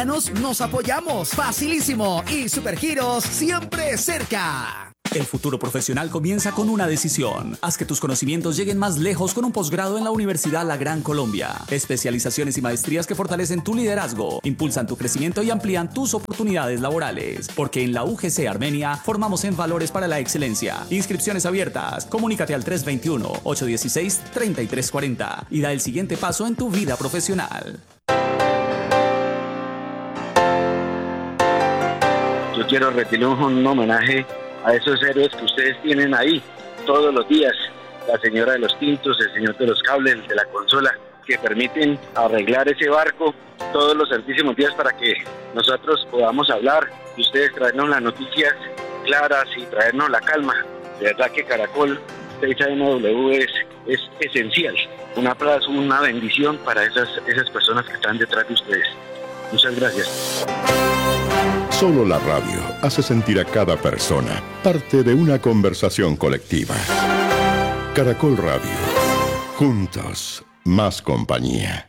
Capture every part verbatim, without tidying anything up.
Nos apoyamos. Facilísimo. Y Supergiros siempre cerca. El futuro profesional comienza con una decisión. Haz que tus conocimientos lleguen más lejos con un posgrado en la Universidad La Gran Colombia. Especializaciones y maestrías que fortalecen tu liderazgo, impulsan tu crecimiento y amplían tus oportunidades laborales. Porque en la U G C Armenia formamos en valores para la excelencia. Inscripciones abiertas. Comunícate al tres dos uno, ocho uno seis, tres tres cuatro cero y da el siguiente paso en tu vida profesional. Yo quiero rendirle un homenaje a esos héroes que ustedes tienen ahí todos los días, la señora de los tintos, el señor de los cables, el de la consola, que permiten arreglar ese barco todos los santísimos días para que nosotros podamos hablar y ustedes traernos las noticias claras y traernos la calma. De verdad que Caracol seis A M W es, es esencial. Un aplauso, una bendición para esas, esas personas que están detrás de ustedes. Muchas gracias. Solo la radio hace sentir a cada persona parte de una conversación colectiva. Caracol Radio. Juntos, más compañía.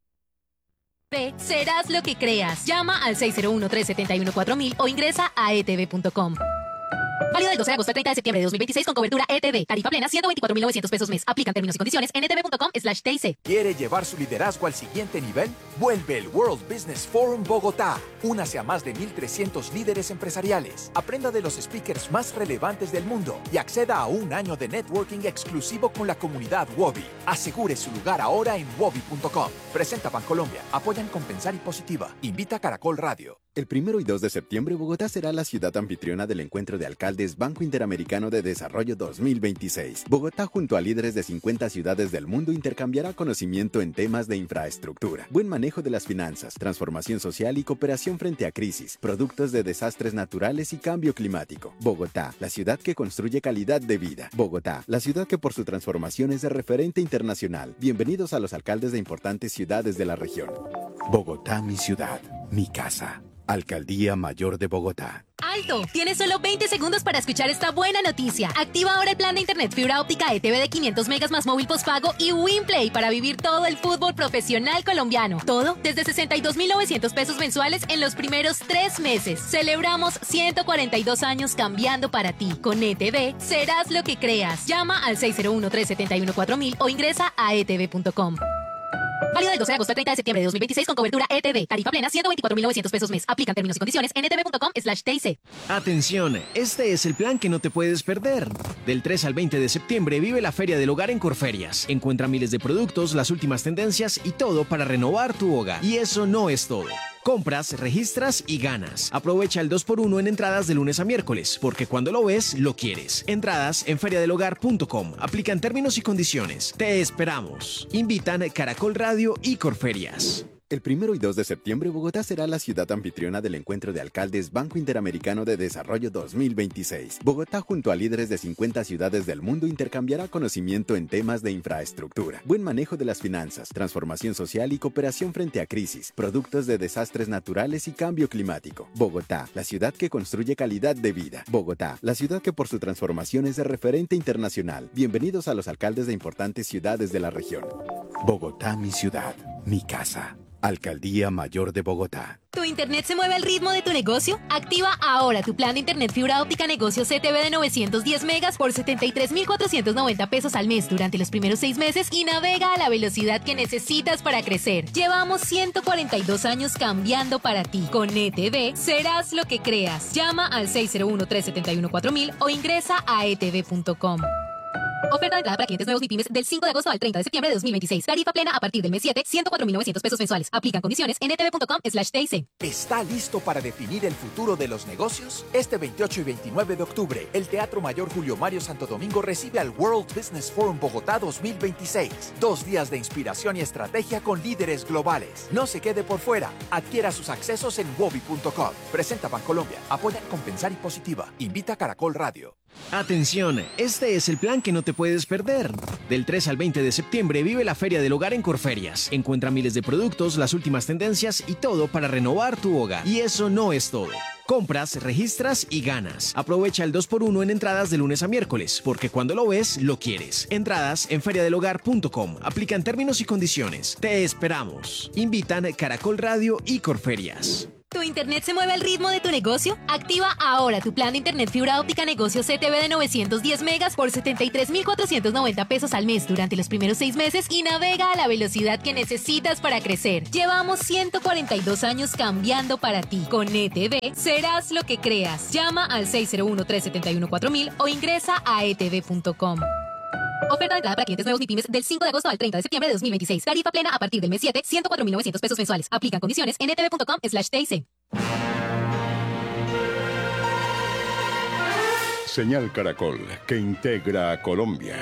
Serás lo que creas. Llama al seis cero uno, tres siete uno, cuatro mil o ingresa a e t v punto com. Válido del doce de agosto al treinta de septiembre de dos mil veintiséis con cobertura E T V. Tarifa plena ciento veinticuatro mil novecientos pesos mes. Aplican términos y condiciones en e t v punto com slash t i c. ¿Quiere llevar su liderazgo al siguiente nivel? Vuelve el World Business Forum Bogotá. Únase a más de mil trescientos líderes empresariales. Aprenda de los speakers más relevantes del mundo y acceda a un año de networking exclusivo con la comunidad Wobi. Asegure su lugar ahora en wobi punto com. Presenta Bancolombia. Apoyan Compensar y Positiva. Invita Caracol Radio. El primero y dos de septiembre, Bogotá será la ciudad anfitriona del Encuentro de Alcaldes Banco Interamericano de Desarrollo dos mil veintiséis. Bogotá, junto a líderes de cincuenta ciudades del mundo, intercambiará conocimiento en temas de infraestructura, buen manejo de las finanzas, transformación social y cooperación frente a crisis, productos de desastres naturales y cambio climático. Bogotá, la ciudad que construye calidad de vida. Bogotá, la ciudad que por su transformación es de referente internacional. Bienvenidos a los alcaldes de importantes ciudades de la región. Bogotá, mi ciudad, mi casa. Alcaldía Mayor de Bogotá. ¡Alto! Tienes solo veinte segundos para escuchar esta buena noticia. Activa ahora el plan de internet fibra óptica E T V de quinientos megas más móvil postpago y WinPlay para vivir todo el fútbol profesional colombiano. Todo desde sesenta y dos mil novecientos pesos mensuales en los primeros tres meses. Celebramos ciento cuarenta y dos años cambiando para ti. Con E T V serás lo que creas. Llama al seis cero uno, tres siete uno, cuatro mil o ingresa a e t v punto com. Válido del doce de agosto al treinta de septiembre de dos mil veintiséis con cobertura E T V. Tarifa plena ciento veinticuatro mil novecientos pesos mes. Aplican términos y condiciones en e t v punto com slash t i c. Atención, este es el plan que no te puedes perder. Del tres al veinte de septiembre vive la Feria del Hogar en Corferias. Encuentra miles de productos, las últimas tendencias y todo para renovar tu hogar. Y eso no es todo. Compras, registras y ganas. Aprovecha el dos por uno en entradas de lunes a miércoles, porque cuando lo ves, lo quieres. Entradas en feria del hogar punto com. Aplican términos y condiciones. Te esperamos. Invitan Caracol Radio y Corferias. El primero y dos de septiembre, Bogotá será la ciudad anfitriona del Encuentro de Alcaldes Banco Interamericano de Desarrollo dos mil veintiséis. Bogotá, junto a líderes de cincuenta ciudades del mundo, intercambiará conocimiento en temas de infraestructura, buen manejo de las finanzas, transformación social y cooperación frente a crisis, productos de desastres naturales y cambio climático. Bogotá, la ciudad que construye calidad de vida. Bogotá, la ciudad que por su transformación es de referente internacional. Bienvenidos a los alcaldes de importantes ciudades de la región. Bogotá, mi ciudad, mi casa. Alcaldía Mayor de Bogotá. ¿Tu internet se mueve al ritmo de tu negocio? Activa ahora tu plan de internet fibra óptica negocio C T V de novecientos diez megas por setenta y tres mil cuatrocientos noventa pesos al mes durante los primeros seis meses y navega a la velocidad que necesitas para crecer. Llevamos ciento cuarenta y dos años cambiando para ti. Con E T V serás lo que creas. Llama al seis cero uno, tres siete uno, cuatro mil o ingresa a e t v punto com. Oferta de entrada para clientes nuevos y pymes del cinco de agosto al treinta de septiembre de dos mil veintiséis. Tarifa plena a partir del mes siete, ciento cuatro mil novecientos pesos mensuales. Aplican condiciones en e t v punto com slash t i c. ¿Está listo para definir el futuro de los negocios? Este veintiocho y veintinueve de octubre, el Teatro Mayor Julio Mario Santo Domingo recibe al World Business Forum Bogotá dos mil veintiséis. Dos días de inspiración y estrategia con líderes globales. No se quede por fuera. Adquiera sus accesos en wobi punto com. Presenta Bancolombia. Apoyan Compensar y Positiva. Invita Caracol Radio. Atención, este es el plan que no te puedes perder. Del tres al veinte de septiembre vive la Feria del Hogar en Corferias. Encuentra miles de productos, las últimas tendencias y todo para renovar tu hogar. Y eso no es todo. Compras, registras y ganas. Aprovecha el dos por uno en entradas de lunes a miércoles, porque cuando lo ves, lo quieres. Entradas en feria del hogar punto com. Aplican términos y condiciones. Te esperamos. Invitan Caracol Radio y Corferias. ¿Tu internet se mueve al ritmo de tu negocio? Activa ahora tu plan de internet fibra óptica negocio C T V de novecientos diez megas por setenta y tres mil cuatrocientos noventa pesos al mes durante los primeros seis meses y navega a la velocidad que necesitas para crecer. Llevamos ciento cuarenta y dos años cambiando para ti. Con E T V serás lo que creas. Llama al seis cero uno, tres siete uno, cuatro mil o ingresa a e t v punto com. Oferta de entrada para clientes nuevos ni pymes del cinco de agosto al treinta de septiembre de dos mil veintiséis. Tarifa plena a partir del mes siete, ciento cuatro mil novecientos pesos mensuales. Aplican condiciones en e t v punto com slash t i c. Señal Caracol, que integra a Colombia.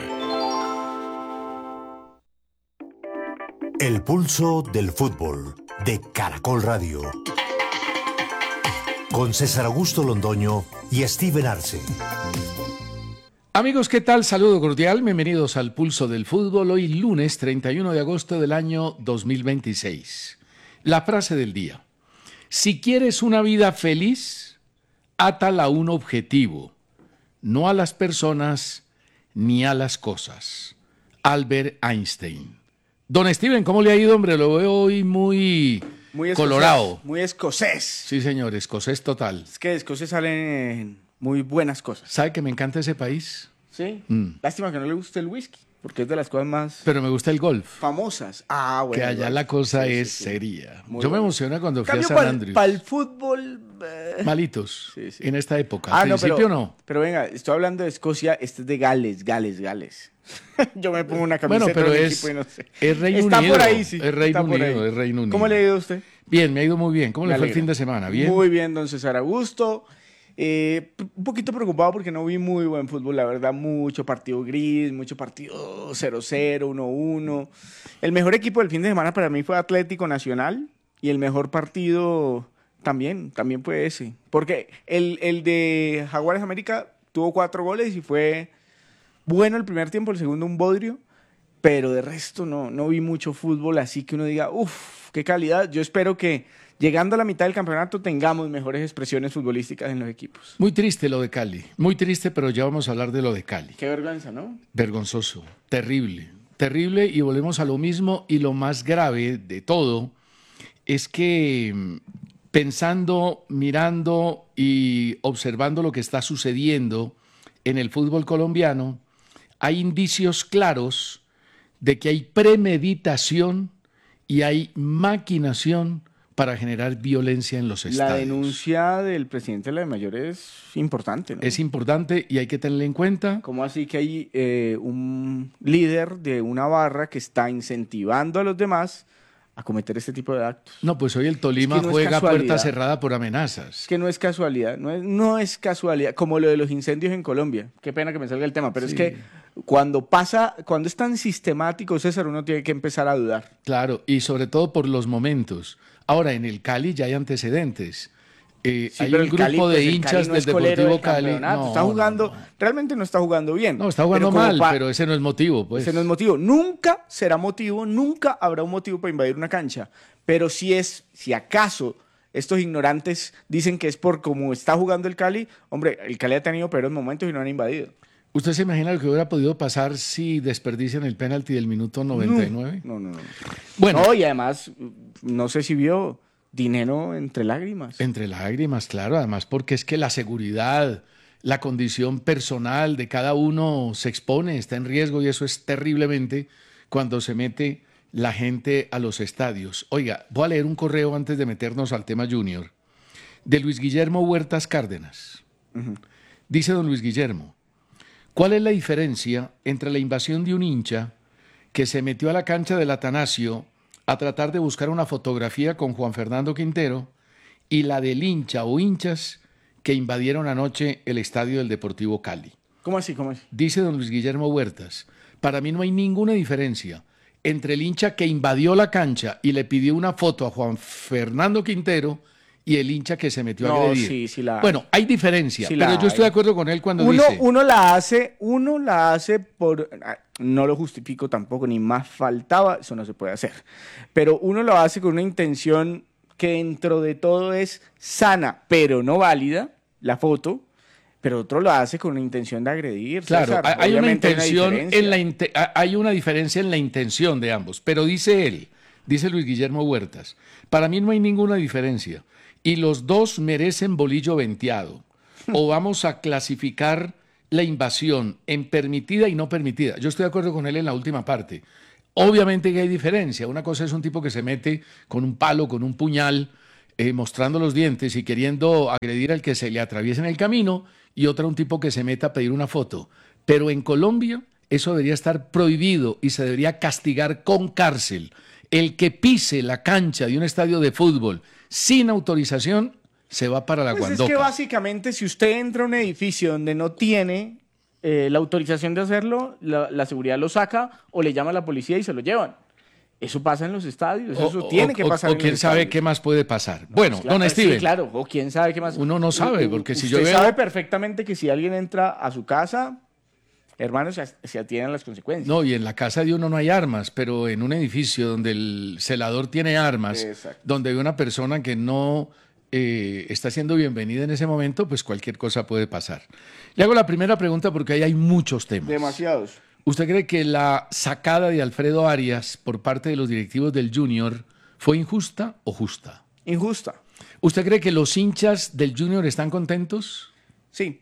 El pulso del fútbol de Caracol Radio. Con César Augusto Londoño y Steven Arce. Amigos, ¿qué tal? Saludo cordial, bienvenidos al Pulso del Fútbol, hoy lunes treinta y uno de agosto del año dos mil veintiséis. La frase del día: si quieres una vida feliz, átala a un objetivo, no a las personas ni a las cosas. Albert Einstein. Don Steven, ¿cómo le ha ido, hombre? Lo veo hoy muy, muy escocés, colorado. Muy escocés. Sí, señor, escocés total. Es que de escocés salen muy buenas cosas. ¿Sabe que me encanta ese país? Sí. Mm. Lástima que no le guste el whisky, porque es de las cosas más... Pero me gusta el golf. Famosas. Ah, bueno. Que allá golf. la cosa sí, es sí, sí. seria. Muy Yo bueno. me emociono cuando fui a Cambio San para Andrews. Para el fútbol... Eh... Malitos. Sí, sí. En esta época. Ah, ¿Al no, principio pero, no? Pero venga, estoy hablando de Escocia, este es de Gales, Gales, Gales. Yo me pongo una camiseta Bueno, pero del es, equipo y no sé. es Reino Está Unido. por ahí, sí. Es Reino está por Unido, ahí. es Reino Unido. ¿Cómo le ha ido a usted? Bien, me ha ido muy bien. ¿Cómo Me le fue el alegra. fin de semana? ¿Bien? Muy bien, don César Augusto. Eh, un poquito preocupado porque no vi muy buen fútbol, la verdad, mucho partido gris, mucho partido cero cero, uno uno. El mejor equipo del fin de semana para mí fue Atlético Nacional y el mejor partido también, también fue ese. Porque el, el de Jaguares América tuvo cuatro goles y fue bueno el primer tiempo, el segundo un bodrio, pero de resto no, no vi mucho fútbol, así que uno diga, uff, qué calidad. Yo espero que llegando a la mitad del campeonato tengamos mejores expresiones futbolísticas en los equipos. Muy triste lo de Cali. Muy triste, pero ya vamos a hablar de lo de Cali. Qué vergüenza, ¿no? Vergonzoso. Terrible. Terrible, y volvemos a lo mismo. Y lo más grave de todo es que pensando, mirando y observando lo que está sucediendo en el fútbol colombiano, hay indicios claros de que hay premeditación y hay maquinación para generar violencia en los estadios. La denuncia del presidente de la DIMAYOR es importante, ¿no? Es importante y hay que tenerla en cuenta. ¿Cómo así que hay eh, un líder de una barra que está incentivando a los demás a cometer este tipo de actos? No, pues hoy el Tolima Es que no es juega a puerta casualidad. cerrada por amenazas. Es que no es casualidad, no es, no es casualidad, como lo de los incendios en Colombia. Qué pena que me salga el tema, pero Sí. es que cuando pasa, cuando es tan sistemático, César, uno tiene que empezar a dudar. Claro, y sobre todo por los momentos. Ahora, en el Cali ya hay antecedentes. Eh, Sí, hay pero un el Cali, grupo de pues, el hinchas Cali no del es colero Deportivo del Cali. campeonato, No, está jugando, no, no. realmente no está jugando bien. No, está jugando Pero como mal, pa- pero ese no es motivo, pues. Ese no es motivo. Nunca será motivo, nunca habrá un motivo para invadir una cancha. Pero si es, si acaso estos ignorantes dicen que es por cómo está jugando el Cali, hombre, el Cali ha tenido peores momentos y no han invadido. ¿Usted se imagina lo que hubiera podido pasar si desperdician el penalti del minuto noventa y nueve? No, no, no. Bueno. No, y además, no sé si vio dinero entre lágrimas. Entre lágrimas, claro, además porque es que la seguridad, la condición personal de cada uno se expone, está en riesgo, y eso es terriblemente cuando se mete la gente a los estadios. Oiga, voy a leer un correo antes de meternos al tema Junior, de Luis Guillermo Huertas Cárdenas. Uh-huh. Dice don Luis Guillermo: ¿cuál es la diferencia entre la invasión de un hincha que se metió a la cancha del Atanasio a tratar de buscar una fotografía con Juan Fernando Quintero y la del hincha o hinchas que invadieron anoche el estadio del Deportivo Cali? ¿Cómo así? ¿Cómo así? Dice don Luis Guillermo Huertas: para mí no hay ninguna diferencia entre el hincha que invadió la cancha y le pidió una foto a Juan Fernando Quintero y el hincha que se metió a No, agredir. sí, sí la hay. Bueno, hay diferencia, Sí la pero yo estoy hay. de acuerdo con él cuando Uno, dice... uno la hace, uno la hace por, no lo justifico tampoco, ni más faltaba, eso no se puede hacer, pero uno lo hace con una intención que dentro de todo es sana, pero no válida, la foto, pero otro lo hace con la intención de agredir. Claro, César. hay una Obviamente intención, una en la inte- hay una diferencia en la intención de ambos, pero dice él, dice Luis Guillermo Huertas, para mí no hay ninguna diferencia y los dos merecen bolillo venteado. O vamos a clasificar la invasión en permitida y no permitida. Yo estoy de acuerdo con él en la última parte. Obviamente que hay diferencia. Una cosa es un tipo que se mete con un palo, con un puñal, eh, mostrando los dientes y queriendo agredir al que se le atraviesa en el camino, y otra un tipo que se meta a pedir una foto. Pero en Colombia eso debería estar prohibido y se debería castigar con cárcel. El que pise la cancha de un estadio de fútbol sin autorización se va para la Pues guandoca. es que básicamente si usted entra a un edificio donde no tiene eh, la autorización de hacerlo, la, la seguridad lo saca o le llama a la policía y se lo llevan. Eso pasa en los estadios, O- eso o- tiene que o- pasar O en quién los sabe estadios. qué más puede pasar. Bueno, Claro, don Steven. Sí, claro, o quién sabe qué más. Uno no sabe, porque si yo Usted veo- sabe perfectamente que si alguien entra a su casa, hermanos, se, se atienen las consecuencias. No, y en la casa de uno no hay armas, pero en un edificio donde el celador tiene armas, Exacto. donde hay una persona que no eh, está siendo bienvenida en ese momento, pues cualquier cosa puede pasar. Le hago la primera pregunta porque ahí hay muchos temas. Demasiados. ¿Usted cree que la sacada de Alfredo Arias por parte de los directivos del Junior fue injusta o justa? Injusta. ¿Usted cree que los hinchas del Junior están contentos? Sí.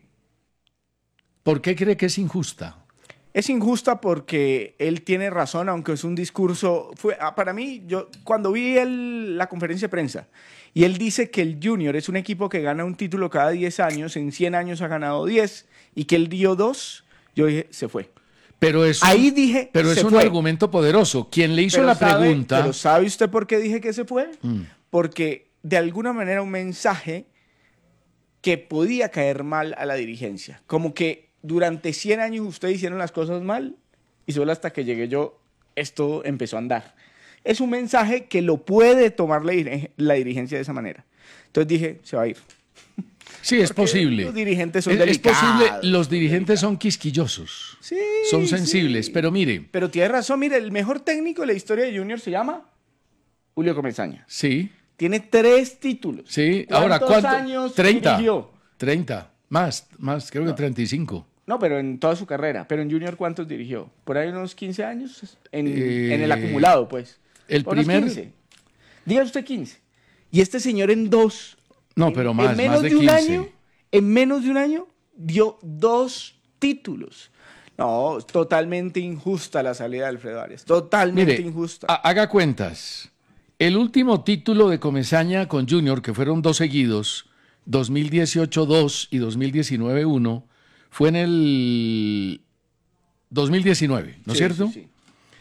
¿Por qué cree que es injusta? Es injusta porque él tiene razón, aunque es un discurso. Fue, ah, para mí, yo cuando vi el- la conferencia de prensa y él dice que el Junior es un equipo que gana un título cada diez años, en cien años ha ganado diez, y que él dio dos, yo dije, se fue. Pero es Ahí un, dije, pero es se un fue. argumento poderoso. Quien le hizo Pero la sabe- pregunta. Pero ¿sabe usted por qué dije que se fue? Mm. Porque de alguna manera un mensaje que podía caer mal a la dirigencia. Como que durante cien años ustedes hicieron las cosas mal y solo hasta que llegué yo esto empezó a andar. Es un mensaje que lo puede tomar la, dir- la dirigencia de esa manera. Entonces dije, se va a ir. Sí, es Porque posible. Los dirigentes son Es, es delicados. posible. Los dirigentes son quisquillosos. Sí, Son sensibles. sí. Pero mire, Pero tiene razón, mire, el mejor técnico de la historia de Junior se llama Julio Comesaña. sí, Tiene tres títulos. sí. Ahora, ¿Cuántos ¿cuánto? años treinta. dirigió? treinta. Más, más, creo que treinta y cinco. No, pero en toda su carrera. Pero en Junior, ¿cuántos dirigió? Por ahí unos quince años. En, Eh, en el acumulado, pues. el Unos primer- quince. Diga usted quince. Y este señor en dos. No, en- pero más, en menos más de de un quince. año, en menos de un año, dio dos títulos. No, totalmente injusta la salida de Alfredo Arias. Totalmente Mire, injusta. ha- haga cuentas. El último título de Comesaña con Junior, que fueron dos seguidos, dos mil dieciocho dos y dos mil diecinueve uno, fue en el dos mil diecinueve, ¿no es Sí, cierto? sí, sí.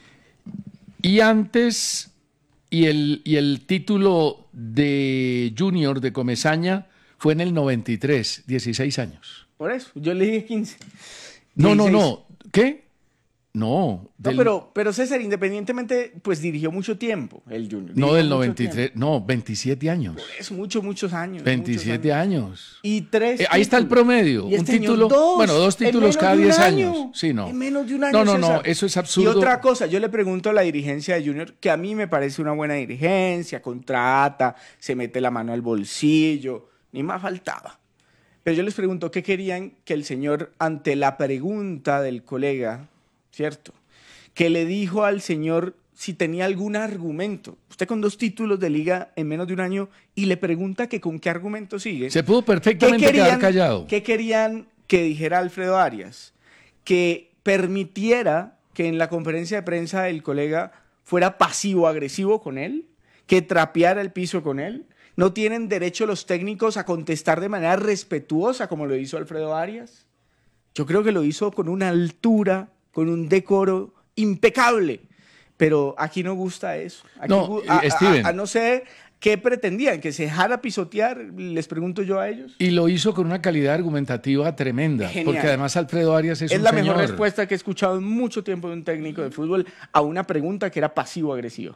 Y antes, y el, y el título de Junior de Comesaña fue en el noventa y tres, dieciséis años. Por eso, yo le dije quince. No, no, dieciséis. no. ¿Qué? No. No, del- pero, pero César, independientemente, pues dirigió mucho tiempo el Junior. no Dirigió del mucho noventa y tres, tiempo. no, veintisiete años. Es mucho, muchos años. veintisiete muchos años. Y tres Eh, ahí está el títulos. promedio. Y Un este señor, título. dos, Bueno, dos en títulos menos cada de un diez año. años. Sí, no. En menos de un año. No, no, no, César. eso es Y absurdo. otra cosa, yo le pregunto a la dirigencia de Junior, que a mí me parece una buena dirigencia, contrata, se mete la mano al bolsillo, ni más faltaba. Pero yo les pregunto, ¿qué querían que el señor, ante la pregunta del colega, ¿cierto? Que le dijo al señor si tenía algún argumento. Usted con dos títulos de liga en menos de un año y le pregunta que con qué argumento sigue. Se pudo ¿Qué perfectamente querían, quedar callado. ¿Qué querían que dijera Alfredo Arias? Que permitiera que en la conferencia de prensa el colega fuera pasivo-agresivo con él, que trapeara el piso con él. ¿No tienen derecho los técnicos a contestar de manera respetuosa como lo hizo Alfredo Arias? Yo creo que lo hizo con una altura, con un decoro impecable. Pero aquí no gusta eso. Aquí No, gu- eh, a, a- Steven. a- a no sé qué pretendían, que se dejara pisotear, les pregunto yo a ellos. Y lo hizo con una calidad argumentativa tremenda. Genial. Porque además Alfredo Arias es, Es un la señor. mejor respuesta que he escuchado en mucho tiempo de un técnico de fútbol a una pregunta que era pasivo-agresivo.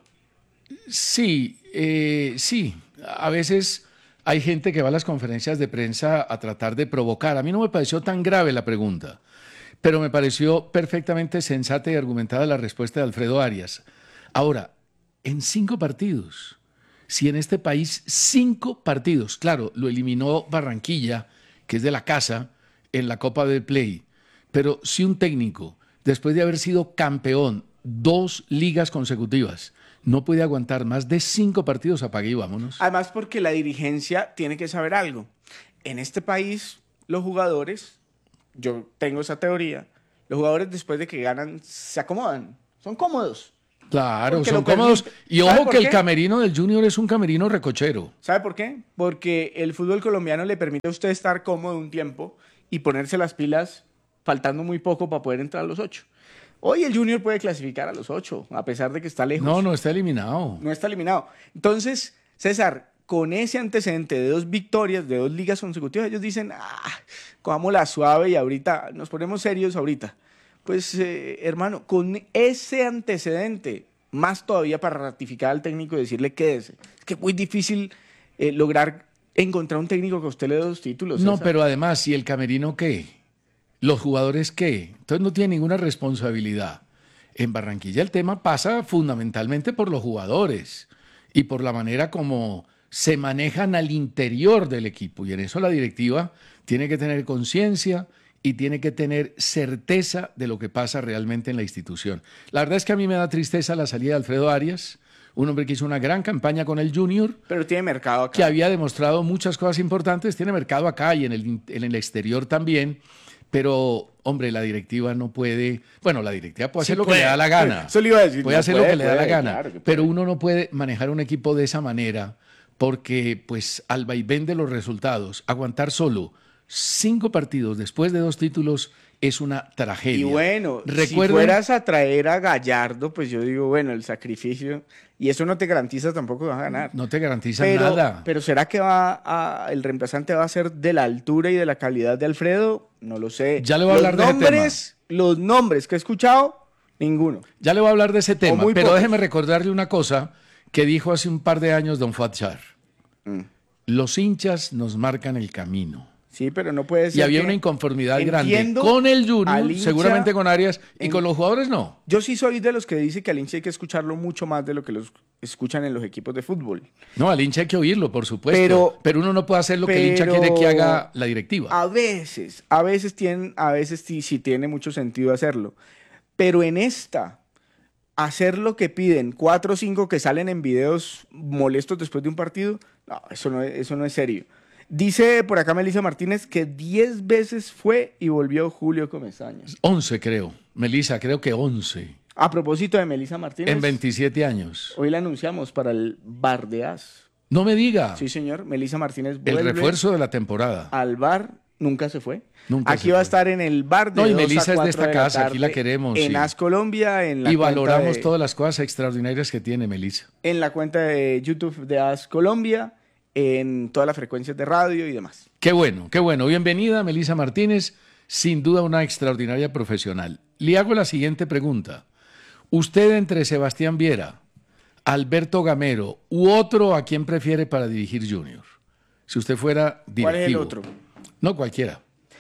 Sí, eh, sí. A veces hay gente que va a las conferencias de prensa a tratar de provocar. A mí no me pareció tan grave la pregunta, pero me pareció perfectamente sensata y argumentada la respuesta de Alfredo Arias. Ahora, en cinco partidos, si en este país cinco partidos, claro, lo eliminó Barranquilla, que es de la casa, en la Copa del Play, pero si un técnico, después de haber sido campeón dos ligas consecutivas, no puede aguantar más de cinco partidos, apague y vámonos. Además, porque la dirigencia tiene que saber algo. En este país, los jugadores, yo tengo esa teoría, los jugadores después de que ganan se acomodan, son cómodos. Claro, Porque son lo permite. cómodos. Y ¿Sabe ojo por que qué? el camerino del Junior es un camerino recochero. ¿Sabe por qué? Porque el fútbol colombiano le permite a usted estar cómodo un tiempo y ponerse las pilas faltando muy poco para poder entrar a los ocho. Hoy el Junior puede clasificar a los ocho, a pesar de que está lejos. No, no está eliminado. No está eliminado. Entonces, César, con ese antecedente de dos victorias, de dos ligas consecutivas, ellos dicen, ah, cojámosla suave y ahorita nos ponemos serios ahorita. Pues, eh, hermano, con ese antecedente, más todavía para ratificar al técnico y decirle quédese. Es que es muy difícil eh, lograr encontrar un técnico que a usted le dé dos títulos. No, César. pero además, ¿y el camerino qué? ¿Los jugadores qué? Entonces no tiene ninguna responsabilidad. En Barranquilla el tema pasa fundamentalmente por los jugadores y por la manera como se manejan al interior del equipo. Y en eso la directiva tiene que tener conciencia y tiene que tener certeza de lo que pasa realmente en la institución. La verdad es que a mí me da tristeza la salida de Alfredo Arias, un hombre que hizo una gran campaña con el Junior, Pero tiene mercado acá. que había demostrado muchas cosas importantes, tiene mercado acá y en el, en el exterior también, pero, hombre, la directiva no puede, bueno, la directiva puede Sí hacer lo puede. que le da la gana, Eso le iba a decir, puede no hacer puede, lo que le da la puede, gana, claro que puede. pero uno no puede manejar un equipo de esa manera porque, pues, al vaivén de los resultados, aguantar solo cinco partidos después de dos títulos es una tragedia. Y bueno, si Recuerden- fueras a traer a Gallardo, pues yo digo, bueno, el sacrificio, y eso no te garantiza tampoco que vas a ganar. No te garantiza pero, nada. Pero ¿será que va a, el reemplazante va a ser de la altura y de la calidad de Alfredo? No lo sé. Ya le voy a Los hablar de ese nombres, Los nombres que he escuchado, ninguno. Ya le voy a hablar de ese tema, muy pero pocos. déjeme recordarle una cosa que dijo hace un par de años don Fuad Char. Mm. Los hinchas nos marcan el camino. Sí, pero no puede ser Y había que- una inconformidad grande Entiendo con el Junior, al hincha seguramente con Arias, y en- con los jugadores no. Yo sí soy de los que dice que al hincha hay que escucharlo mucho más de lo que los escuchan en los equipos de fútbol. No, al hincha hay que oírlo, por supuesto. Pero- Pero, uno no puede hacer lo que el hincha quiere que haga la directiva. A veces, a veces tienen, a veces sí, sí tiene mucho sentido hacerlo. Pero en esta, hacer lo que piden, cuatro o cinco que salen en videos molestos después de un partido, no, eso no, es- eso no es serio. Dice por acá Melissa Martínez que diez veces fue y volvió Julio Comesaña. once creo. Melissa, creo que once. A propósito de Melissa Martínez, En veintisiete años. hoy la anunciamos para el Bar de As. No me diga. Sí, señor. Melissa Martínez El vuelve refuerzo de la temporada. al bar, nunca se fue. Nunca Aquí se va a fue. estar en el bar de No, y dos a Melissa es de cuatro esta la casa, aquí la tarde, queremos, En sí. As Colombia, en la Y cuenta valoramos de- todas las cosas extraordinarias que tiene Melissa. en la cuenta de YouTube de As Colombia, en todas las frecuencias de radio y demás. Qué bueno, qué bueno. Bienvenida, Melissa Martínez. Sin duda una extraordinaria profesional. Le hago la siguiente pregunta. Usted entre Sebastián Viera, Alberto Gamero u otro, ¿a quién prefiere para dirigir Junior? Si usted fuera directivo. ¿Cuál es el otro? No, cualquiera.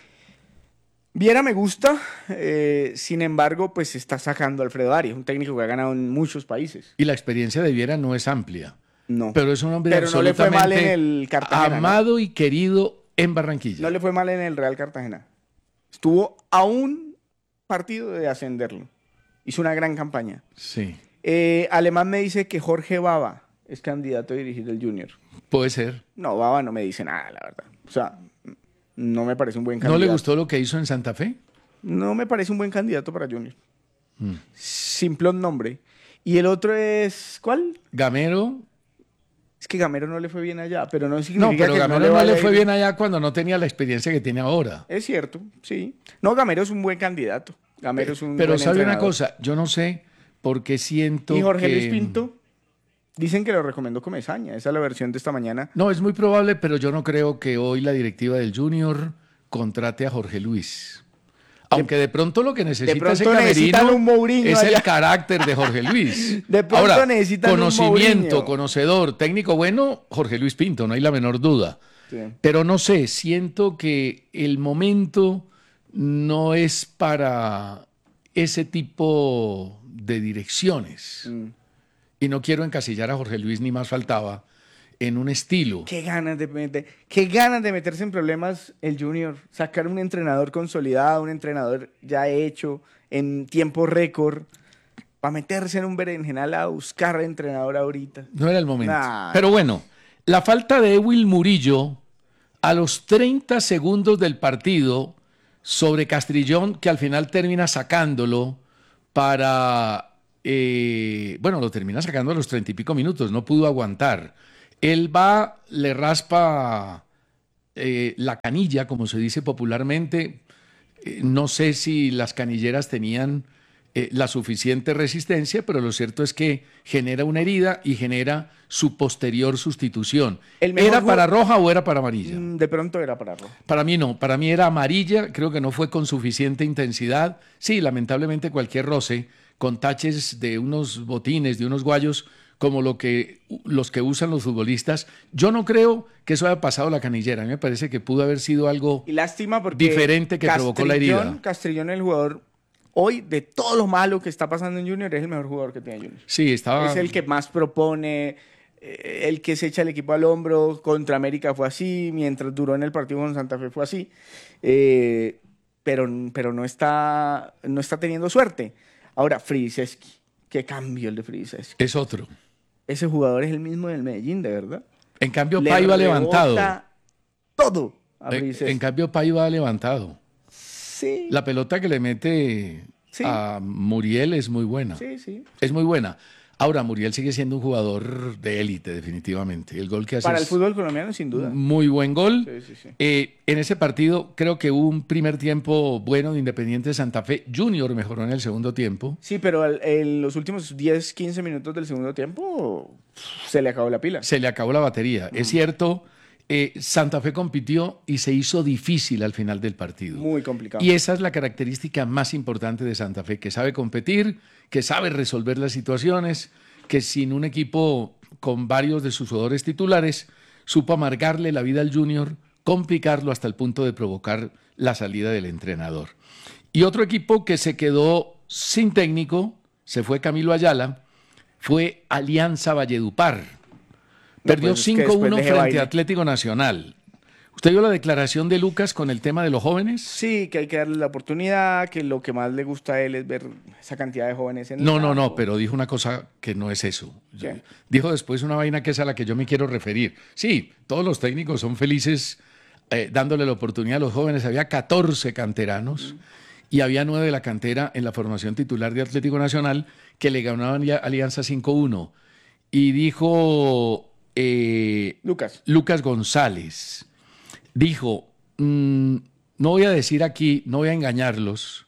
Viera me gusta, eh, sin embargo, pues está sacando a Alfredo Arias, un técnico que ha ganado en muchos países. Y la experiencia de Viera no es amplia. No. Pero es un hombre Pero no le fue mal en absolutamente el Cartagena, ¿no? amado y querido en Barranquilla. No le fue mal en el Real Cartagena. Estuvo a un partido de ascenderlo. Hizo una gran campaña. Sí, Eh, Alemán me dice que Jorge Baba es candidato a dirigir el Junior. puede ser. No, Baba no me dice nada, la verdad. O sea, no me parece un buen ¿No candidato. le gustó lo que hizo en Santa Fe? No me parece un buen candidato para Junior. Mm. Simplón nombre. Y el otro es... ¿Cuál? Gamero. Es que Gamero no le fue bien allá, pero no significa No, pero que Gamero no le, no vaya le a fue ir. bien allá cuando no tenía la experiencia que tiene ahora. Es cierto, sí. No, Gamero es un buen candidato. Gamero es un Pero buen sabe una entrenador. cosa, yo no sé por qué siento Y Jorge que... Luis Pinto, dicen que lo recomendó Comesaña. Esa es la versión de esta mañana. No, es muy probable, pero yo no creo que hoy la directiva del Junior contrate a Jorge Luis. Aunque de pronto lo que necesita pronto ese necesitan camerino un Mourinho es allá. el carácter de Jorge Luis. De pronto Ahora, necesitan un conocimiento, Mourinho. conocedor, técnico bueno, Jorge Luis Pinto, no hay la menor duda. Sí. Pero no sé, siento que el momento no es para ese tipo de direcciones. Mm. Y no quiero encasillar a Jorge Luis, ni más faltaba, en un estilo. Qué ganas de meter, qué ganas de meterse en problemas el Junior, sacar un entrenador consolidado, un entrenador ya hecho en tiempo récord, para meterse en un berenjenal a buscar entrenador ahorita. No era el momento. Nah. Pero bueno, la falta de Ewil Murillo a los treinta segundos del partido sobre Castrillón, que al final termina sacándolo para... Eh, bueno, lo termina sacando a los treinta y pico minutos, no pudo aguantar. Él va, le raspa eh, la canilla, como se dice popularmente. Eh, no sé si las canilleras tenían eh, la suficiente resistencia, pero lo cierto es que genera una herida y genera su posterior sustitución. ¿Era para roja o era para amarilla? De pronto era para roja. Para mí no, para mí era amarilla, creo que no fue con suficiente intensidad. Sí, lamentablemente cualquier roce con taches de unos botines, de unos guayos, como lo que, los que usan los futbolistas. Yo no creo que eso haya pasado la canillera. A mí me parece que pudo haber sido algo y lástima porque diferente que provocó la herida. Castrillón, el jugador, hoy, de todo lo malo que está pasando en Junior, es el mejor jugador que tiene Junior. Sí, estaba... Es el que más propone, eh, el que se echa el equipo al hombro. Contra América fue así, mientras duró en el partido con Santa Fe fue así. Eh, pero pero no, está, no está teniendo suerte. Ahora, Fridiseski, qué cambio el de Fridiseski. Es otro. Ese jugador es el mismo del Medellín, de verdad. En cambio, Paiva levantado. Todo a en, en cambio, Paiva levantado. Sí. La pelota que le mete sí. a Muriel es muy buena. Sí, sí. Es muy buena. Ahora, Muriel sigue siendo un jugador de élite, definitivamente. El gol que hace Para el es fútbol colombiano, sin duda. Muy buen gol. Sí, sí, sí. Eh, en ese partido creo que hubo un primer tiempo bueno de Independiente de Santa Fe. Junior mejoró en el segundo tiempo. Sí, pero en los últimos diez, quince minutos del segundo tiempo se le acabó la pila. Se le acabó la batería. Mm. Es cierto, eh, Santa Fe compitió y se hizo difícil al final del partido. Muy complicado. Y esa es la característica más importante de Santa Fe, que sabe competir, que sabe resolver las situaciones, que sin un equipo con varios de sus jugadores titulares supo amargarle la vida al Junior, complicarlo hasta el punto de provocar la salida del entrenador. Y otro equipo que se quedó sin técnico, se fue Camilo Ayala, fue Alianza Valledupar. Perdió no, pues cinco uno frente baile. a Atlético Nacional. ¿Usted vio la declaración de Lucas con el tema de los jóvenes? Sí, que hay que darle la oportunidad, que lo que más le gusta a él es ver esa cantidad de jóvenes en el No, campo. no, no, pero dijo una cosa que no es eso. ¿Qué? Dijo después una vaina que es a la que yo me quiero referir. Sí, todos los técnicos son felices eh, dándole la oportunidad a los jóvenes. Había catorce canteranos mm. y había nueve de la cantera en la formación titular de Atlético Nacional que le ganaban ya Alianza cinco uno. Y dijo eh, Lucas. Lucas González. Dijo, mmm, no voy a decir aquí, no voy a engañarlos,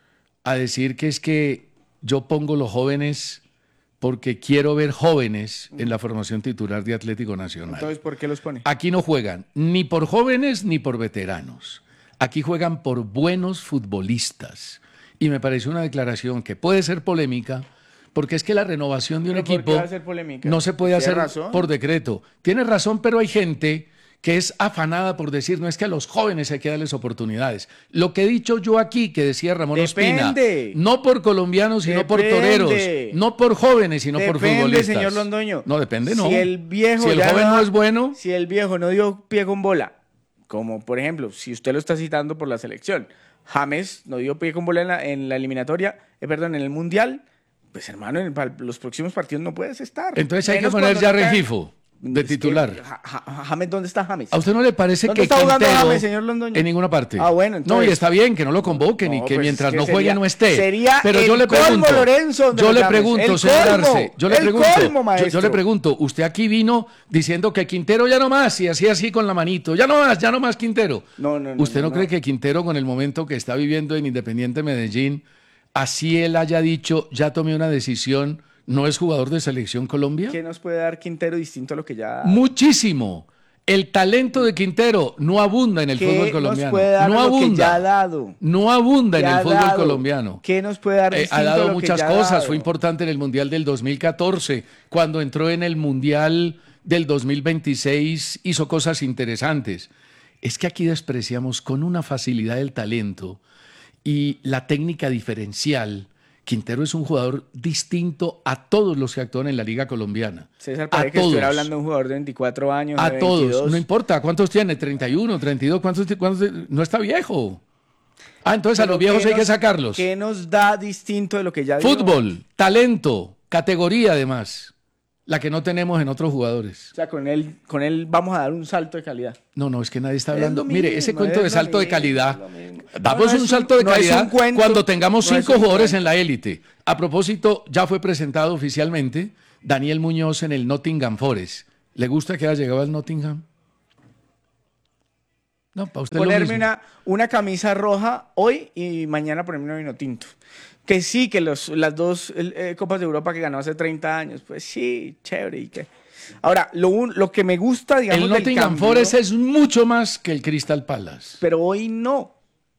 a decir que es que yo pongo los jóvenes porque quiero ver jóvenes en la formación titular de Atlético Nacional. Entonces, ¿por qué los pone? Aquí no juegan ni por jóvenes ni por veteranos. Aquí juegan por buenos futbolistas. Y me pareció una declaración que puede ser polémica, porque es que la renovación de un ¿Pero por equipo qué va a ser polémica? no se puede hacer razón? por decreto. Tiene razón, pero hay gente que es afanada por decir, no es que a los jóvenes hay que darles oportunidades. Lo que he dicho yo aquí, que decía Ramón Depende. Ospina, no por colombianos, sino Depende. por toreros, no por jóvenes, sino Depende, por futbolistas. señor Londoño. No, depende, no. Si el viejo si el ya joven no, no es bueno... Si el viejo no dio pie con bola, como por ejemplo, si usted lo está citando por la selección, James no dio pie con bola en la, en la eliminatoria, eh, perdón, en el Mundial, pues hermano, en el, los próximos partidos no puedes estar. Entonces hay Menos que poner cuando ya no cae- Regifo de Es titular. que, Ja- Ja- James, ¿dónde está James? ¿A usted no le parece ¿Dónde que está jugando Quintero James, señor Londoño? en ninguna parte? Ah, bueno, No, entonces- y está bien que no lo convoquen No, y que pues mientras es que no sería- juegue no esté. sería Pero el yo le colmo, pregunto, Lorenzo, de yo los le James. pregunto, El señor colmo, Arce, yo le el pregunto, colmo, yo- yo, maestro. le pregunto, usted aquí vino diciendo que Quintero ya no más y así así con la manito, ya no más, ya no más Quintero. No, no, no, ¿Usted no, no, cree no. que Quintero con el momento que está viviendo en Independiente Medellín, así él haya dicho, ya tomé una decisión, no es jugador de Selección Colombia? ¿Qué nos puede dar Quintero distinto a lo que ya... Muchísimo. El talento de Quintero no abunda en el ¿Qué fútbol nos colombiano. puede dar no lo que abunda. ya ha dado? No abunda en ¿Qué el ha fútbol dado? colombiano. ¿Qué nos puede dar Eh, distinto ha a dado lo que muchas ya ha cosas. dado? Fue importante en el Mundial del dos mil catorce. Cuando entró en el Mundial del dos mil veintiséis hizo cosas interesantes. Es que aquí despreciamos con una facilidad el talento y la técnica diferencial Quintero es un jugador distinto a todos los que actúan en la Liga Colombiana. César, parece que estuviera hablando de un jugador de veinticuatro años. A de veintidós. todos, no importa. ¿Cuántos tiene? ¿treinta y uno, treinta y dos? ¿Cuántos, cuántos? No está viejo. Ah, entonces a los viejos hay que sacarlos. ¿Qué nos da distinto de lo que ya dijo? Fútbol, talento, categoría además, la que no tenemos en otros jugadores. O sea, con él, con él vamos a dar un salto de calidad. No, no, es que nadie está Es hablando. lo mismo, Mire, ese es cuento de lo salto de mismo, calidad. es lo mismo. Damos No, no un es salto un- de no es calidad un cuento, cuando tengamos no es cinco un jugadores cuento. en la élite. A propósito, ya fue presentado oficialmente Daniel Muñoz en el Nottingham Forest. ¿Le gusta que haya llegado al Nottingham? No, para usted lo Ponerme mismo. una, una camisa roja hoy y mañana ponerme un vino tinto. Que sí, que los, las dos eh, Copas de Europa que ganó hace treinta años, pues sí, chévere. ¿Y qué? Ahora, lo, un- lo que me gusta, digamos, El del Nottingham cambio, Forest es mucho más que el Crystal Palace. pero hoy no,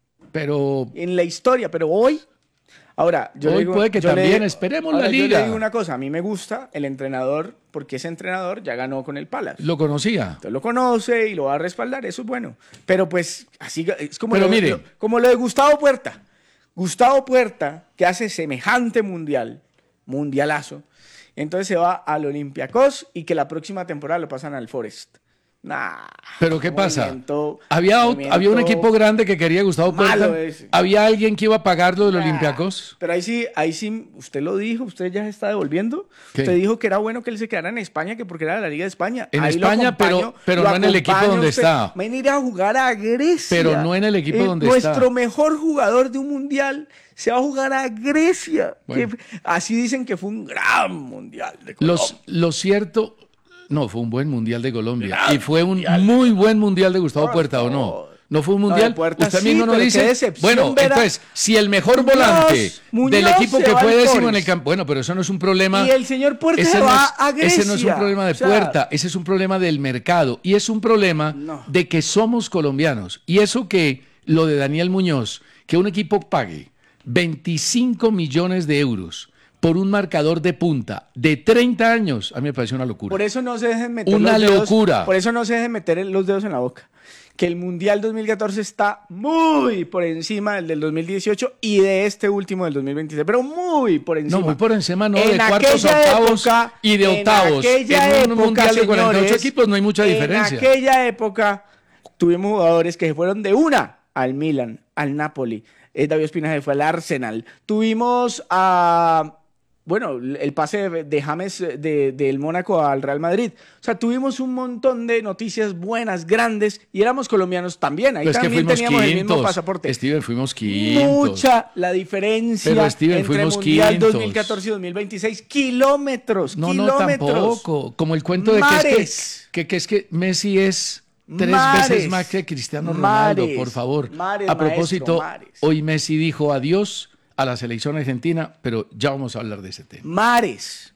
Pero en la historia, pero hoy... Ahora, yo le Hoy digo- puede que yo le- también, esperemos la ahora, Yo liga. le digo una cosa, a mí me gusta el entrenador, porque ese entrenador ya ganó con el Palace. lo conocía. Entonces lo conoce y lo va a respaldar, eso es bueno. Pero pues así es como, Pero lo, mire. lo- como lo de Gustavo Puerta. Gustavo Puerta, que hace semejante mundial, mundialazo, entonces se va al Olympiacos y que la próxima temporada lo pasan al Forest. Nah, Pero ¿qué pasa? movimiento- Había, ot- movimiento había un equipo grande que quería a Gustavo malo Puerta. ese. Había alguien que iba a pagarlo del Nah. Olympiacos. Pero ahí sí, ahí sí, usted lo dijo, usted ya se está devolviendo. ¿Qué? Usted dijo que era bueno que él se quedara en España, que porque era de la Liga de España. En Ahí lo España, pero- acompaño, pero lo no en el equipo acompaño donde usted. está. Va a ir a jugar a Grecia. Pero no en el equipo Eh, donde nuestro está. Nuestro mejor jugador de un mundial se va a jugar a Grecia. Bueno. Que- así dicen que fue un gran mundial de Colombia. Los, lo cierto, no, fue un buen mundial de Colombia. Y fue un muy buen mundial de Gustavo Por Puerta, ¿o no? favor. No fue un No, de mundial. Puerta Usted sí, mismo nos pero qué dice. decepción Bueno, ver a- entonces, si el mejor Muñoz, volante Muñoz del equipo se que va fue al décimo en Forest. el campo. Bueno, pero eso no es un problema. Y el señor Puerta ese se no va es- a Grecia. Ese no es un problema de O sea, Puerta, ese es un problema del mercado. Y es un problema No. de que somos colombianos. Y eso que lo de Daniel Muñoz, que un equipo pague veinticinco millones de euros por un marcador de punta de treinta años, a mí me parece una locura. Por eso no se dejen meter Una los dedos, locura. Por eso no se dejen meter los dedos en la boca. Que el Mundial dos mil catorce está muy por encima del del dos mil dieciocho y de este último del dos mil veintiséis, pero muy por encima. No, muy por encima, no, En de cuartos, aquella octavos época- y de en octavos. aquella En un época, mundial de cuarenta y ocho señores, equipos no hay mucha diferencia. En aquella época tuvimos jugadores que se fueron de una al Milan, al Napoli. Eh, David Ospina se fue al Arsenal. Tuvimos a... Bueno, el pase de, de James de- del Mónaco al Real Madrid. O sea, tuvimos un montón de noticias buenas, grandes, y éramos colombianos también. Ahí Pero es que también fuimos teníamos el mismo quintos. pasaporte. Steven, fuimos quintos. Mucha la diferencia Pero, Steven, entre fuimos Mundial quintos. dos mil catorce y dos mil veintiséis. Kilómetros, No, no, kilómetros. tampoco. Como el cuento de que es Mares. que, que, que es que Messi es tres Mares. veces más que Cristiano Ronaldo, Mares. por favor. Mares, a propósito, maestro, mares. hoy Messi dijo adiós a la selección argentina, pero ya vamos a hablar de ese tema. Mares.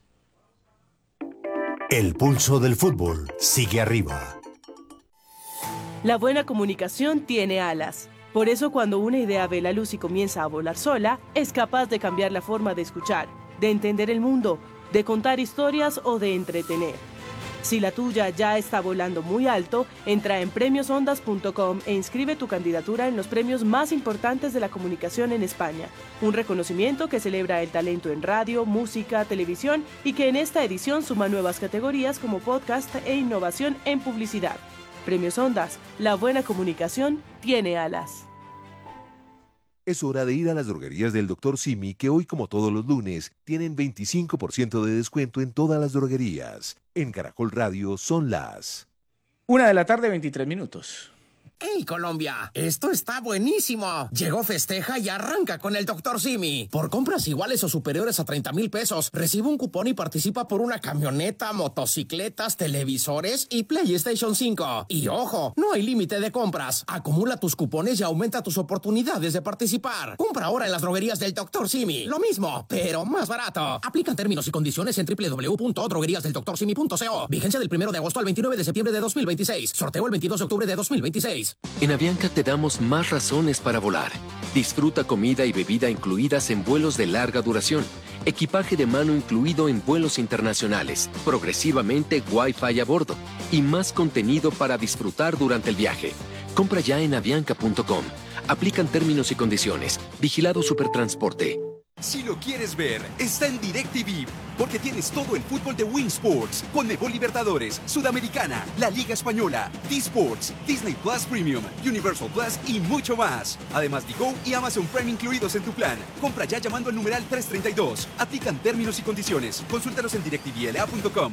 El pulso del fútbol sigue arriba. La buena comunicación tiene alas. Por eso cuando una idea ve la luz y comienza a volar sola, es capaz de cambiar la forma de escuchar, de entender el mundo, de contar historias o de entretener. Si la tuya ya está volando muy alto, entra en premios ondas punto com e inscribe tu candidatura en los premios más importantes de la comunicación en España. Un reconocimiento que celebra el talento en radio, música, televisión y que en esta edición suma nuevas categorías como podcast e innovación en publicidad. Premios Ondas, la buena comunicación tiene alas. Es hora de ir a las droguerías del doctor Simi, que hoy, como todos los lunes, tienen veinticinco por ciento de descuento en todas las droguerías. En Caracol Radio son las... Una de la tarde, veintitrés minutos. ¡Hey, Colombia! ¡Esto está buenísimo! Llegó Festeja y arranca con el doctor Simi. Por compras iguales o superiores a treinta mil pesos, recibe un cupón y participa por una camioneta, motocicletas, televisores y PlayStation cinco. Y ojo, no hay límite de compras. Acumula tus cupones y aumenta tus oportunidades de participar. Compra ahora en las droguerías del doctor Simi. Lo mismo, pero más barato. Aplican términos y condiciones en doble u doble u doble u punto droguerías del doctor simi punto co. Vigencia del primero de agosto al veintinueve de septiembre de dos mil veintiséis. Sorteo el veintidós de octubre de dos mil veintiséis. En Avianca te damos más razones para volar. Disfruta comida y bebida incluidas en vuelos de larga duración, equipaje de mano incluido en vuelos internacionales, progresivamente Wi-Fi a bordo y más contenido para disfrutar durante el viaje. Compra ya en avianca punto com. Aplican términos y condiciones. Vigilado Supertransporte. Si lo quieres ver, está en DirecTV, porque tienes todo el fútbol de Win Sports, Conmebol Libertadores, Sudamericana, la Liga Española, D-Sports, Disney Plus Premium, Universal Plus y mucho más. Además, Digo y Amazon Prime incluidos en tu plan. Compra ya llamando al numeral trescientos treinta y dos. Aplican términos y condiciones. Consúltalos en direct t v l a punto com.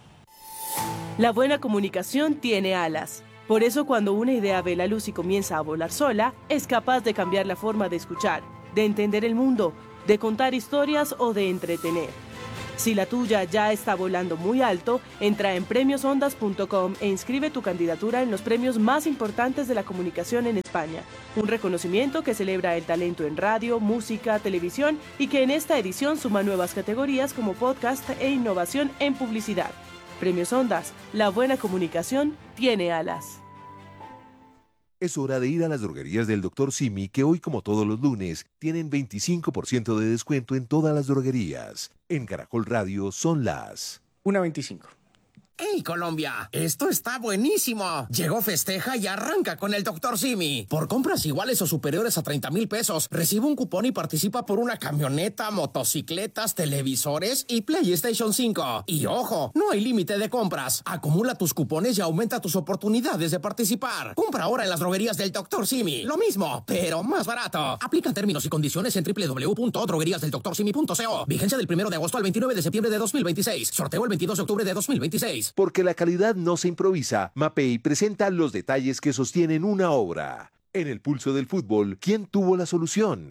La buena comunicación tiene alas. Por eso cuando una idea ve la luz y comienza a volar sola, es capaz de cambiar la forma de escuchar, de entender el mundo, de contar historias o de entretener. Si la tuya ya está volando muy alto, entra en premios ondas punto com e inscribe tu candidatura en los premios más importantes de la comunicación en España. Un reconocimiento que celebra el talento en radio, música, televisión y que en esta edición suma nuevas categorías como podcast e innovación en publicidad. Premios Ondas, la buena comunicación tiene alas. Es hora de ir a las droguerías del doctor Simi, que hoy, como todos los lunes, tienen veinticinco por ciento de descuento en todas las droguerías. En Caracol Radio son las una veinticinco. ¡Hey, Colombia! ¡Esto está buenísimo! Llegó Festeja y arranca con el doctor Simi. Por compras iguales o superiores a treinta mil pesos, recibe un cupón y participa por una camioneta, motocicletas, televisores y PlayStation cinco. Y ojo, no hay límite de compras. Acumula tus cupones y aumenta tus oportunidades de participar. Compra ahora en las droguerías del doctor Simi. Lo mismo, pero más barato. Aplican términos y condiciones en doble u doble u doble u punto droguerías del doctor simi punto co. Vigencia del primero de agosto al veintinueve de septiembre de dos mil veintiséis. Sorteo el veintidós de octubre de dos mil veintiséis. Porque la calidad no se improvisa, Mapei presenta los detalles que sostienen una obra. En el pulso del fútbol, ¿quién tuvo la solución?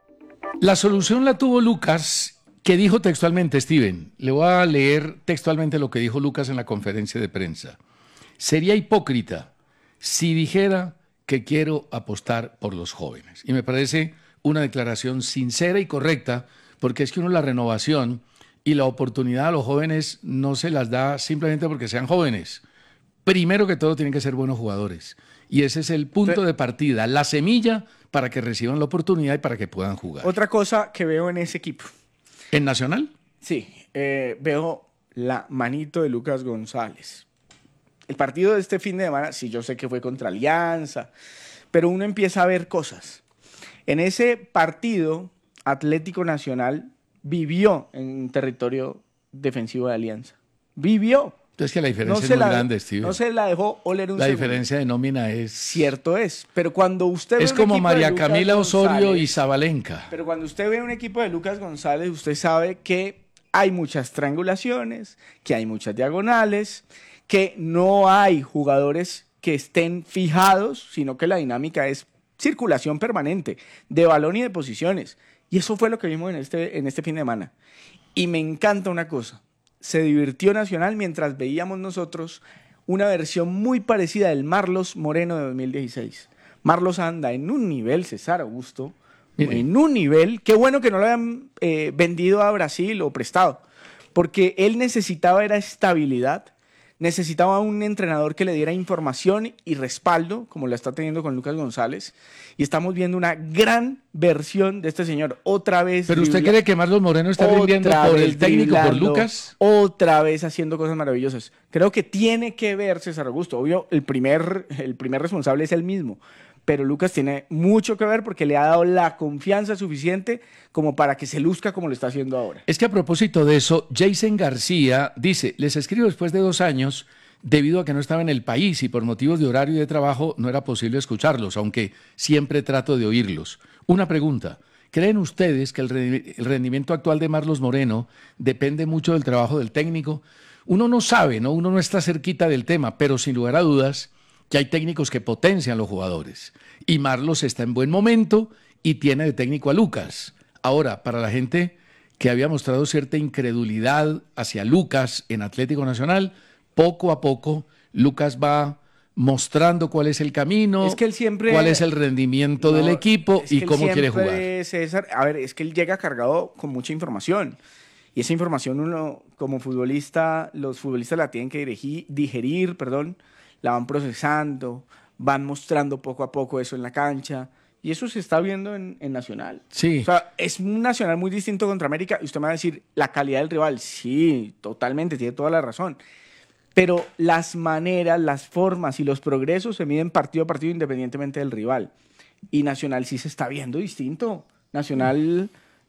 La solución la tuvo Lucas, que dijo textualmente, Steven, le voy a leer textualmente lo que dijo Lucas en la conferencia de prensa. Sería hipócrita si dijera que quiero apostar por los jóvenes. Y me parece una declaración sincera y correcta, porque es que uno la renovación y la oportunidad a los jóvenes no se las da simplemente porque sean jóvenes. Primero que todo tienen que ser buenos jugadores. Y ese es el punto de partida, la semilla para que reciban la oportunidad y para que puedan jugar. Otra cosa que veo en ese equipo. ¿En Nacional? Sí, eh, veo la manito de Lucas González. El partido de este fin de semana, sí, yo sé que fue contra Alianza, pero uno empieza a ver cosas. En ese partido, Atlético Nacional vivió en territorio defensivo de Alianza. Vivió. Entonces que la diferencia no es muy la, grande, Steve. No se la dejó oler un La segundo. diferencia de nómina es... Cierto es, pero cuando usted ve Es un como equipo de María Lucas Camila Osorio González, y Zabalenka. Pero cuando usted ve un equipo de Lucas González, usted sabe que hay muchas triangulaciones, que hay muchas diagonales, que no hay jugadores que estén fijados, sino que la dinámica es circulación permanente de balón y de posiciones. Y eso fue lo que vimos en este, en este fin de semana. Y me encanta una cosa. Se divirtió Nacional mientras veíamos nosotros una versión muy parecida del Marlos Moreno de dos mil dieciséis. Marlos anda en un nivel, César Augusto, Mire. en un nivel. Qué bueno que no lo hayan eh, vendido a Brasil o prestado, porque él necesitaba era estabilidad. Necesitaba un entrenador que le diera información y respaldo, como la está teniendo con Lucas González. Y estamos viendo una gran versión de este señor. Otra vez. ¿Pero usted cree que Marlos Moreno está rindiendo por el técnico, por Lucas? Otra vez haciendo cosas maravillosas. Creo que tiene que ver César Augusto. Obvio, el primer, el primer responsable es él mismo. Pero Lucas tiene mucho que ver porque le ha dado la confianza suficiente como para que se luzca como lo está haciendo ahora. Es que a propósito de eso, Jason García dice, les escribo después de dos años debido a que no estaba en el país y por motivos de horario y de trabajo no era posible escucharlos, aunque siempre trato de oírlos. Una pregunta, ¿creen ustedes que el rendimiento actual de Marlos Moreno depende mucho del trabajo del técnico? Uno no sabe, ¿no? Uno no está cerquita del tema, pero sin lugar a dudas que hay técnicos que potencian los jugadores. Y Marlos está en buen momento y tiene de técnico a Lucas. Ahora, para la gente que había mostrado cierta incredulidad hacia Lucas en Atlético Nacional, poco a poco Lucas va mostrando cuál es el camino, es que él siempre, cuál es el rendimiento no, del equipo y cómo quiere jugar. César, a ver, es que él llega cargado con mucha información. Y esa información uno, como futbolista, los futbolistas la tienen que digerir, digerir perdón, la van procesando, van mostrando poco a poco eso en la cancha, y eso se está viendo en, en Nacional. Sí. O sea, es un Nacional muy distinto contra América, y usted me va a decir, la calidad del rival, sí, totalmente, tiene toda la razón, pero las maneras, las formas y los progresos se miden partido a partido independientemente del rival, y Nacional sí se está viendo distinto. Nacional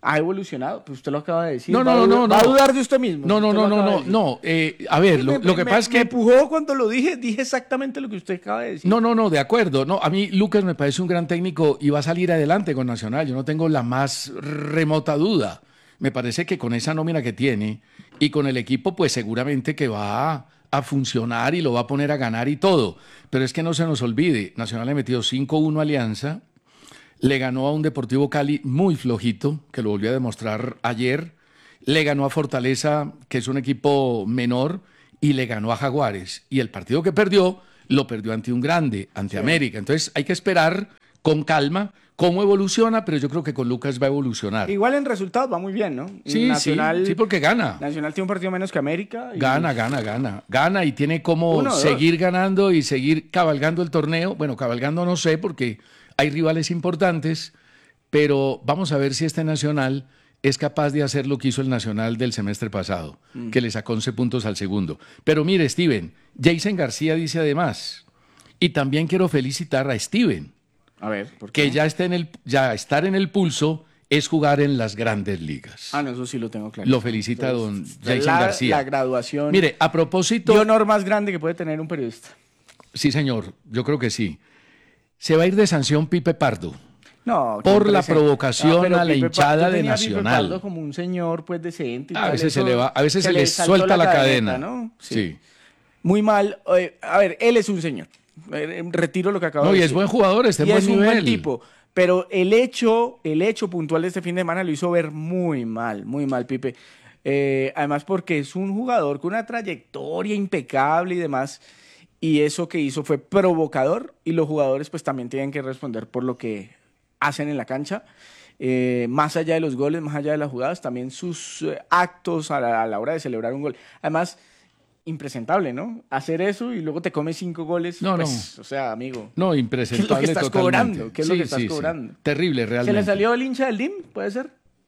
Ha evolucionado, pues usted lo acaba de decir. No, va no, a no, Va no. a dudar de usted mismo. No, no, Usted no, lo no, acaba de no, decir. no. Eh, a ver, lo, Me- lo que me- pasa es Me que... empujó cuando lo dije, dije exactamente lo que usted acaba de decir. No, no, no, de acuerdo. No, a mí Lucas me parece un gran técnico y va a salir adelante con Nacional. Yo no tengo la más remota duda. Me parece que con esa nómina que tiene y con el equipo, pues seguramente que va a, a funcionar y lo va a poner a ganar y todo. Pero es que no se nos olvide, Nacional le metió cinco uno a Alianza, le ganó a un Deportivo Cali muy flojito, que lo volvió a demostrar ayer, le ganó a Fortaleza, que es un equipo menor, y le ganó a Jaguares. Y el partido que perdió, lo perdió ante un grande, ante América. Entonces hay que esperar con calma cómo evoluciona, pero yo creo que con Lucas va a evolucionar. Igual en resultados va muy bien, ¿no? Sí, Nacional, sí, sí, porque gana. Nacional tiene un partido menos que América. y- Gana, gana, gana. Gana y tiene como Uno, dos. seguir ganando y seguir cabalgando el torneo. Bueno, cabalgando no sé porque hay rivales importantes, pero vamos a ver si este Nacional es capaz de hacer lo que hizo el Nacional del semestre pasado, Mm. que le sacó once puntos al segundo. Pero mire, Steven, Jason García dice además, y también quiero felicitar a Steven, A ver, ¿por qué? que ya, está en el, ya estar en el pulso es jugar en las grandes ligas. Ah, no, eso sí lo tengo claro. Lo felicita don Jason la, García. La graduación. Mire, a propósito... ¿Qué honor más grande que puede tener un periodista? Sí, señor, yo creo que sí. Se va a ir de sanción Pipe Pardo. No, Por qué la presente. provocación pero a la Pipe hinchada Pardo de tenía a Pipe Nacional. Pardo como un señor pues decente. y A tal, veces se eso- le va, a veces se, le saltó suelta la cadena. ¿no? Sí. Muy mal. Eh, a ver, él es un señor. Eh, Retiro lo que acabo No, de y decir. es buen jugador, está en Y buen es un buen nivel. tipo. Pero el hecho, el hecho puntual de este fin de semana lo hizo ver muy mal, muy mal, Pipe. Eh, además porque es un jugador con una trayectoria impecable y demás. Y eso que hizo fue provocador y los jugadores pues también tienen que responder por lo que hacen en la cancha. Eh, más allá de los goles, más allá de las jugadas, también sus eh, actos a la, a la hora de celebrar un gol. Además, impresentable, ¿no? Hacer eso y luego te comes cinco goles. No, pues, O sea, amigo. No, ¿Qué es lo impresentable que estás totalmente. cobrando? ¿Qué es lo Sí, que estás sí, sí. cobrando? Terrible, ¿Se realmente. le salió el hincha del D I M? ¿Puede ser?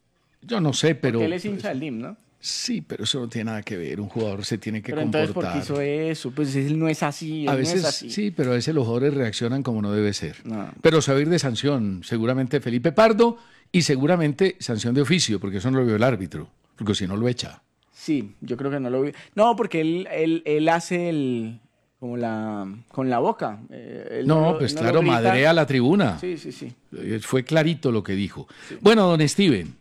Yo no sé, pero... Porque él es hincha del D I M, ¿no? Sí, pero eso no tiene nada que ver. Un jugador se tiene que Pero entonces, comportar. ¿por qué hizo eso? Pues él no es así. Él A no veces es así. sí, pero a veces los jugadores reaccionan como no debe ser. No. Pero se va a ir de sanción, seguramente Felipe Pardo, y seguramente sanción de oficio, porque eso no lo vio el árbitro, porque si no lo echa. Sí, yo creo que no lo vi. No, porque él, él, él hace el... como la... con la boca. Eh, él No, lo- pues no claro, lo grita. madrea a la tribuna. Sí, sí, sí. Eh, Fue clarito lo que dijo. Bueno, don Steven,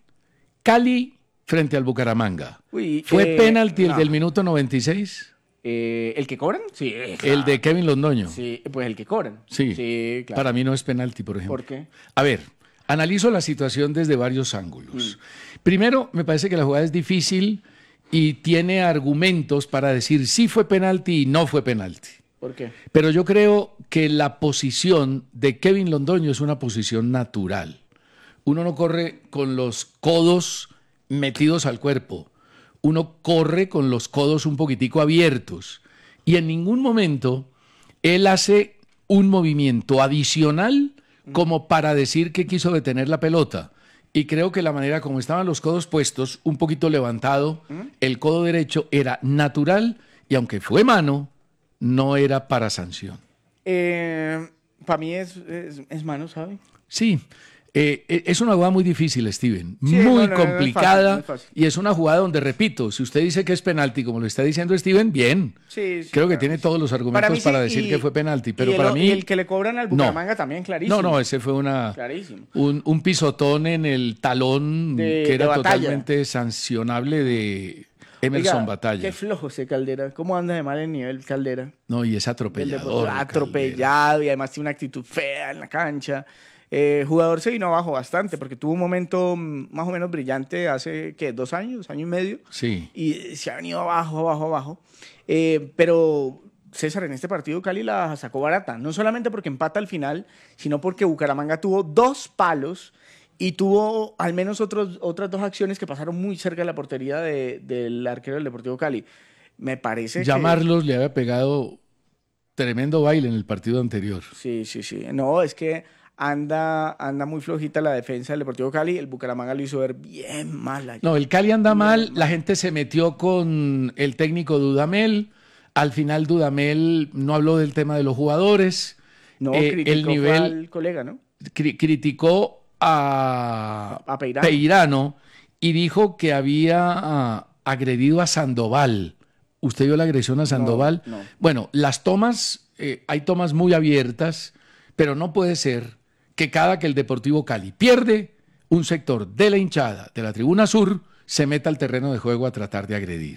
Cali frente al Bucaramanga. Uy, ¿Fue eh, penalti el no. del minuto noventa y seis? Eh, ¿El que cobran? Sí. El de Kevin Londoño. Sí, pues el que cobran. Sí. Sí, claro. Para mí no es penalti, por ejemplo. ¿Por qué? A ver, analizo la situación desde varios ángulos. Primero, me parece que la jugada es difícil y tiene argumentos para decir si fue penalti y no fue penalti. ¿Por qué? Pero yo creo que la posición de Kevin Londoño es una posición natural. Uno no corre con los codos metidos al cuerpo. Uno corre con los codos un poquitico abiertos. Y en ningún momento él hace un movimiento adicional como para decir que quiso detener la pelota. Y creo que la manera como estaban los codos puestos, un poquito levantado, el codo derecho era natural y aunque fue mano, no era para sanción. Eh, para mí es, es, es mano, ¿sabe? Sí, eh, eh, es una jugada muy difícil, Steven, Sí, muy no, no, no, no es complicada fácil, no es fácil. y es una jugada donde, repito, si usted dice que es penalti, como lo está diciendo Steven, bien. Sí, sí, Creo que claro, tiene todos los argumentos Para para, mí sí, decir y- que fue penalti, pero y el, para o- mí... y el que le cobran al no. Bucaramanga también, clarísimo. No, no, ese fue una, Clarísimo. un, un pisotón en el talón De- que era de Batalla. totalmente sancionable de Emerson Oiga, Batalla. Qué flojo ese Caldera. ¿Cómo anda de mal el nivel Caldera? No, y es Del atropellador. Deportivo, atropellado y además tiene una actitud fea en la cancha. Eh, jugador se vino abajo bastante porque tuvo un momento mm, más o menos brillante hace, ¿qué? ¿Dos años? ¿Año y medio? Sí. Y se ha venido abajo, abajo, abajo. Eh, pero César, en este partido Cali la sacó barata. No solamente porque empata al final, sino porque Bucaramanga tuvo dos palos y tuvo al menos otros, otras dos acciones que pasaron muy cerca de la portería de- del arquero del Deportivo Cali. Me parece que... Llamarlos le había pegado tremendo baile en el partido anterior. Sí, sí, sí. No, es que anda, anda muy flojita la defensa del Deportivo Cali. El Bucaramanga lo hizo ver bien mal. ayer. No, el Cali anda mal, la gente se metió con el técnico Dudamel, al final Dudamel no habló del tema de los jugadores, No, Eh, criticó el fue nivel al colega, ¿no? cri- criticó a, a Peirano. Peirano y dijo que había uh, agredido a Sandoval. ¿Usted vio la agresión a Sandoval? No, no. Bueno, las tomas, eh, hay tomas muy abiertas, pero no puede ser que cada que el Deportivo Cali pierde, un sector de la hinchada de la tribuna sur se meta al terreno de juego a tratar de agredir.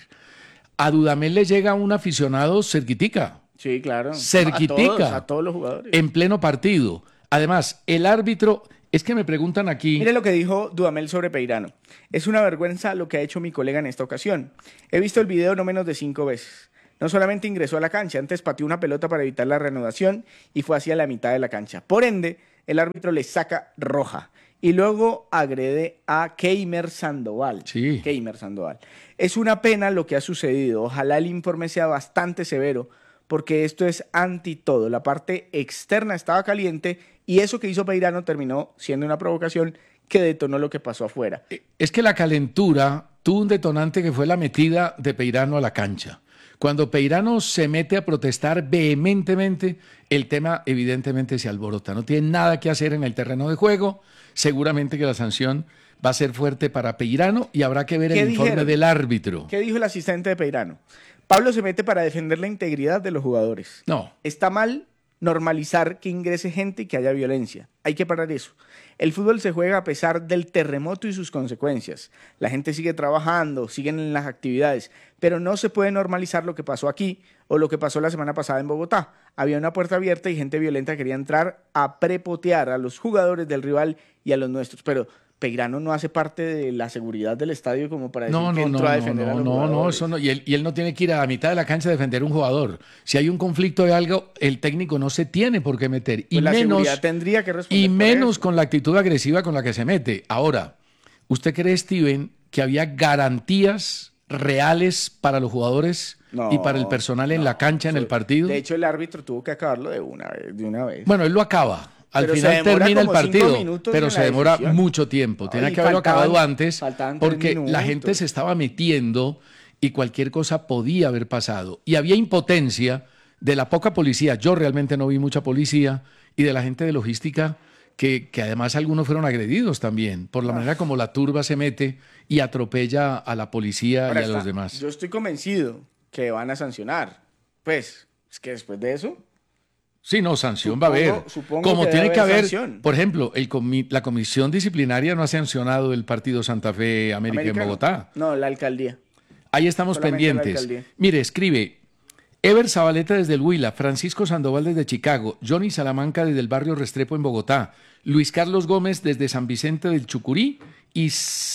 A Dudamel le llega un aficionado cerquitica. Sí, claro. Cerquitica. A todos, a todos los jugadores. En pleno partido. Además, el árbitro, es que me preguntan aquí... Mire lo que dijo Dudamel sobre Peirano. Es una vergüenza lo que ha hecho mi colega en esta ocasión. He visto el video no menos de cinco veces. No solamente ingresó a la cancha, antes pateó una pelota para evitar la reanudación y fue hacia la mitad de la cancha. Por ende, el árbitro le saca roja. Y luego agrede a Keimer Sandoval. Sí. Keimer Sandoval. Es una pena lo que ha sucedido. Ojalá el informe sea bastante severo, porque esto es anti todo. La parte externa estaba caliente y eso que hizo Peirano terminó siendo una provocación que detonó lo que pasó afuera. Es que la calentura tuvo un detonante que fue la metida de Peirano a la cancha. Cuando Peirano se mete a protestar vehementemente, el tema evidentemente se alborota. No tiene nada que hacer en el terreno de juego. Seguramente que la sanción va a ser fuerte para Peirano y habrá que ver el informe dijeron? del árbitro. ¿Qué dijo el asistente de Peirano? Pablo se mete para defender la integridad de los jugadores. No. Está mal normalizar que ingrese gente y que haya violencia. Hay que parar eso. El fútbol se juega a pesar del terremoto y sus consecuencias. La gente sigue trabajando, siguen en las actividades, pero no se puede normalizar lo que pasó aquí o lo que pasó la semana pasada en Bogotá. Había una puerta abierta y gente violenta quería entrar a prepotear a los jugadores del rival y a los nuestros, pero Peirano no hace parte de la seguridad del estadio como para decir No, que no, entró no, a no, defender no, a los no, jugadores. no, eso no. Y él, y él no tiene que ir a la mitad de la cancha a defender a un jugador. Si hay un conflicto de algo, el técnico no se tiene por qué meter. Y Pues la menos, seguridad tendría que responder y por menos eso. con la actitud agresiva con la que se mete. Ahora, ¿usted cree, Steven, que había garantías reales para los jugadores No, y para el personal en la cancha, en el partido? De hecho, el árbitro tuvo que acabarlo de una vez. De una vez. Bueno, él lo acaba. Al Pero se final demora termina el como cinco partido, minutos pero en se la demora decisión. mucho tiempo. No, Tenía y que haberlo faltaban- acabado antes faltaban tres porque la minutos. gente se estaba metiendo y cualquier cosa podía haber pasado. Y había impotencia de la poca policía. Yo realmente no vi mucha policía y de la gente de logística que, que además algunos fueron agredidos también por la manera como la turba se mete y atropella a la policía Ahora y a está, los demás. Yo estoy convencido que van a sancionar. Pues, es que después de eso... Sí, no, sanción Supongo- va a haber. supongo Como que tiene debe que haber haber, sanción. por ejemplo, el comi- la comisión disciplinaria no ha sancionado el partido Santa Fe América en Americano. Bogotá. No, la alcaldía. Ahí estamos Solamente la pendientes. alcaldía. Mire, escribe Ever Zabaleta desde el Huila, Francisco Sandoval desde Chicago, Johnny Salamanca desde el barrio Restrepo en Bogotá, Luis Carlos Gómez desde San Vicente del Chucurí y,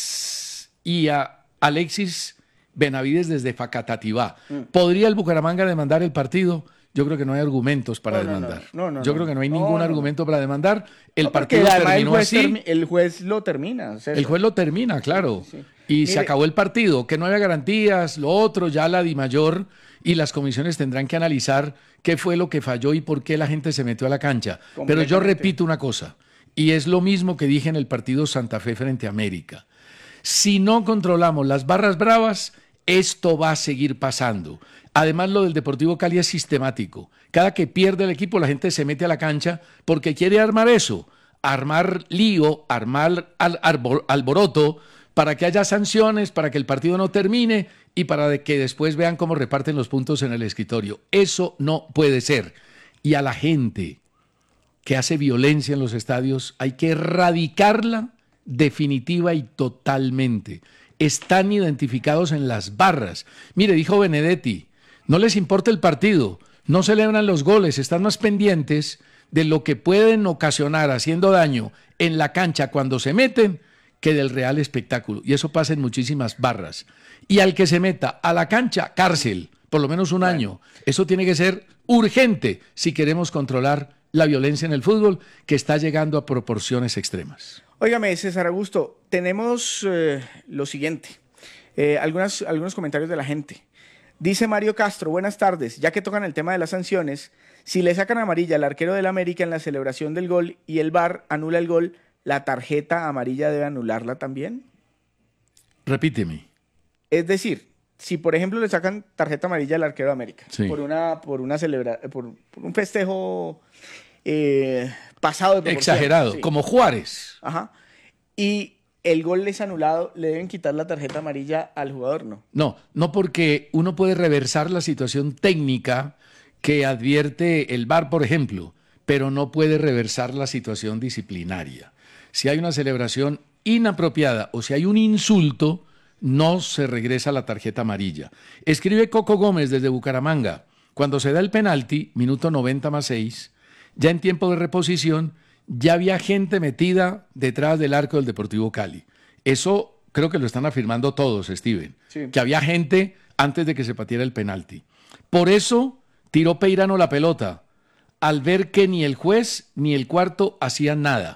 s- y a Alexis Benavides desde Facatativá. Mm. ¿Podría el Bucaramanga demandar el partido? Yo creo que no hay argumentos para No, no, demandar. no, no, no, Yo no. creo que no hay No, ningún no, no. argumento para demandar. El No, porque partido además el terminó juez, así. termi- el juez lo termina. César. El juez lo termina, claro. Sí, sí. Y Mire- se acabó el partido, que no había garantías, lo otro, ya la DIMAYOR y las comisiones tendrán que analizar qué fue lo que falló y por qué la gente se metió a la cancha. Pero yo Completamente. repito una cosa, y es lo mismo que dije en el partido Santa Fe frente a América. Si no controlamos las barras bravas, esto va a seguir pasando. Además, lo del Deportivo Cali es sistemático. Cada que pierde el equipo, la gente se mete a la cancha porque quiere armar eso, armar lío, armar al- arbor- alboroto, para que haya sanciones, para que el partido no termine y para de que después vean cómo reparten los puntos en el escritorio. Eso no puede ser. Y a la gente que hace violencia en los estadios hay que erradicarla definitiva y totalmente. Están identificados en las barras. Mire, dijo Benedetti, no les importa el partido, no celebran los goles, están más pendientes de lo que pueden ocasionar haciendo daño en la cancha cuando se meten que del real espectáculo. Y eso pasa en muchísimas barras. Y al que se meta a la cancha, cárcel, por lo menos un año. Eso tiene que ser urgente si queremos controlar la violencia en el fútbol, que está llegando a proporciones extremas. Óigame, César Augusto, tenemos eh, lo siguiente. Eh, algunas, algunos comentarios de la gente. Dice Mario Castro, buenas tardes. Ya que tocan el tema de las sanciones, si le sacan amarilla al arquero del América en la celebración del gol y el V A R anula el gol, ¿la tarjeta amarilla debe anularla también? Repíteme. Es decir, si por ejemplo le sacan tarjeta amarilla al arquero de América Sí. por una por una celebra por, por un festejo eh, pasado de proporciones, Exagerado, sí. como Juárez. Ajá. y el gol es anulado, ¿le deben quitar la tarjeta amarilla al jugador? No. No, no, porque uno puede reversar la situación técnica que advierte el V A R, por ejemplo, pero no puede reversar la situación disciplinaria. Si hay una celebración inapropiada o si hay un insulto, no se regresa la tarjeta amarilla. Escribe Coco Gómez desde Bucaramanga. Cuando se da el penalti, minuto noventa más seis, ya en tiempo de reposición, ya había gente metida detrás del arco del Deportivo Cali. Eso creo que lo están afirmando todos, Steven, sí. Que había gente antes de que se pateara el penalti. Por eso tiró Peirano la pelota, al ver que ni el juez ni el cuarto hacían nada.